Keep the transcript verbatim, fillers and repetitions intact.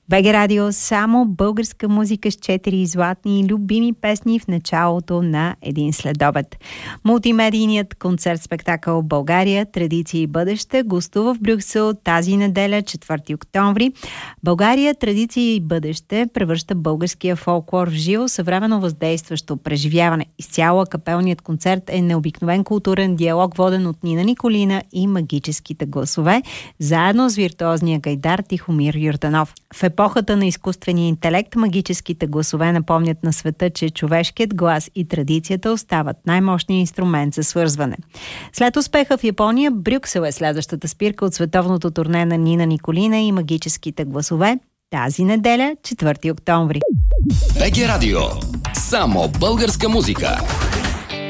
БГ Радио, само българска музика с четири златни и любими песни в началото на един следобед. Мултимедийният концерт-спектакъл България, традиции и бъдеще гостува в Брюксел тази неделя, четвърти октомври. България, традиции и бъдеще превръща българския фолклор в живо, съвременно въздействащо преживяване. Изцяло капелният концерт е необикновен културен диалог, воден от Нина Николина и магическите гласове, заедно с виртуозния гайдар Тихомир Йорданов. В епохата на изкуствения интелект, магическите гласове напомнят на света, че човешкият глас и традицията остават най-мощният инструмент за свързване. След успеха в Япония, Брюксел е следващата спирка от световното турне на Нина Николина и магическите гласове тази неделя, четвърти октомври. БГ Радио. Само българска музика.